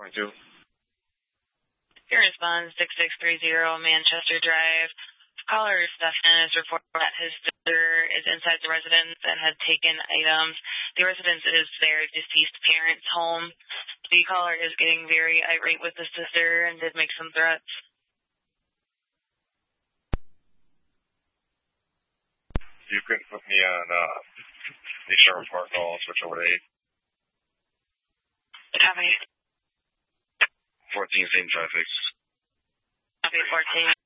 22. Your response, 6630 Manchester Drive. Caller Stefan is reporting that his visitor is inside the residence and had taken items. The residence is their deceased parents' home. The caller is getting very irate with the sister and did make some threats. You can put me on the Sherman Park call, switch over to 8. Copy. 14, same traffic. Copy 14.